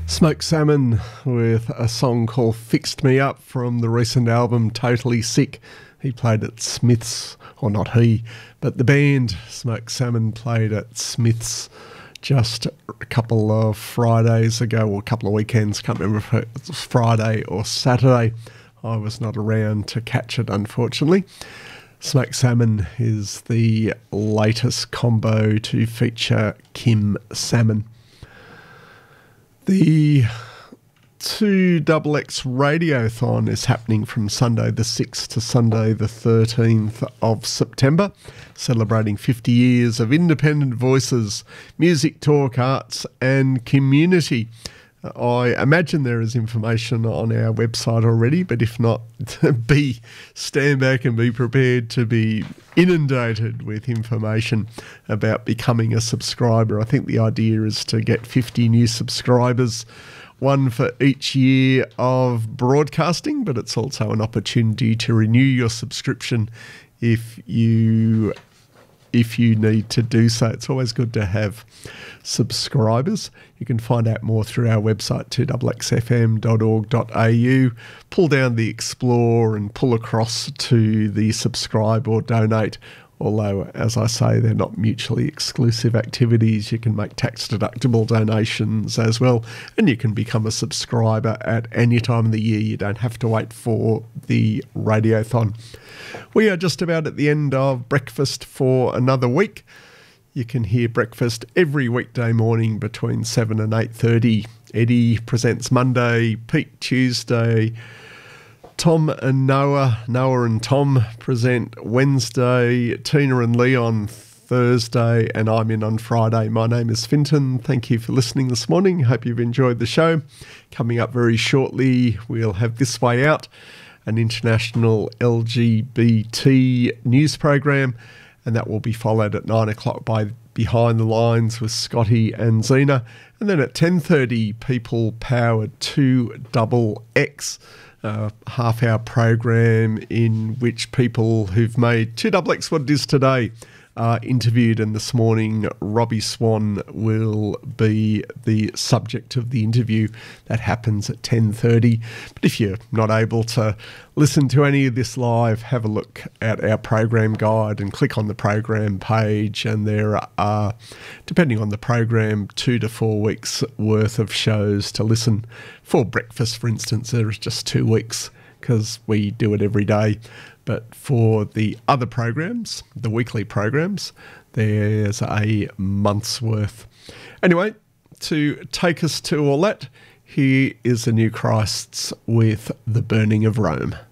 Smoked Salmon with a song called Fixed Me Up from the recent album Totally Sick. He played at Smith's, or not he, but the band Smoked Salmon played at Smith's just a couple of Fridays ago, or a couple of weekends. Can't remember if it was Friday or Saturday. I was not around to catch it, unfortunately. Smoked Salmon is the latest combo to feature Kim Salmon. The 2XX Radiothon is happening from Sunday the 6th to Sunday the 13th of September, celebrating 50 years of independent voices, music, talk, arts and community. I imagine there is information on our website already, but if not, stand back and be prepared to be inundated with information about becoming a subscriber. I think the idea is to get 50 new subscribers, one for each year of broadcasting, but it's also an opportunity to renew your subscription if you need to do so. It's always good to have subscribers. You can find out more through our website, 2xfm.org.au. Pull down the Explore and pull across to the subscribe or donate. Although, as I say, they're not mutually exclusive activities. You can make tax-deductible donations as well, and you can become a subscriber at any time of the year. You don't have to wait for the Radiothon. We are just about at the end of breakfast for another week. You can hear breakfast every weekday morning between 7 and 8:30. Eddie presents Monday, Pete Tuesday, Tom and Noah and Tom present Wednesday, Tina and Leon Thursday, and I'm in on Friday. My name is Finton. Thank you for listening this morning. Hope you've enjoyed the show. Coming up very shortly, we'll have This Way Out, an international LGBT news program, and that will be followed at 9 o'clock by Behind the Lines with Scotty and Zena. And then at 10:30, People Powered 2XX, a half-hour program in which people who've made 2XX what it is today are interviewed, and this morning Robbie Swan will be the subject of the interview. That happens at 10:30. But if you're not able to listen to any of this live, have a look at our program guide and click on the program page, and there are, depending on the program, 2 to 4 weeks worth of shows to listen. For breakfast, for instance, there is just 2 weeks because we do it every day. But for the other programs, the weekly programs, there's a month's worth. Anyway, to take us to all that, here is the New Christs with The Burning of Rome.